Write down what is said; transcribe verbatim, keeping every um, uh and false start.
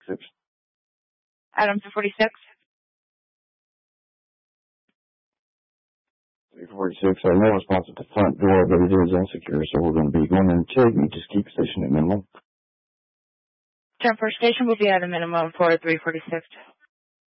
forty-six. Item two forty-six. three forty-six, uh, no response at the front door, but it is insecure, so we're going to be going in and check. You just keep position at minimum. Turn first station will be at a minimum for three forty-six.